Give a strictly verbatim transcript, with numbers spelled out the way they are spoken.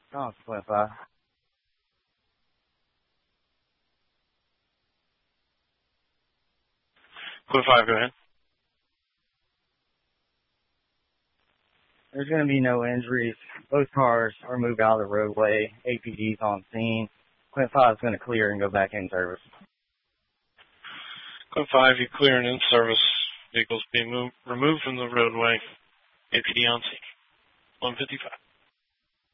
Oh, Point five. Point five, go ahead. There's going to be no injuries. Both cars are moved out of the roadway. A P D's on scene. Point five is going to clear and go back in service. Point five, you clear and in service. Vehicles being moved, removed from the roadway. A P D on scene. one fifty-five.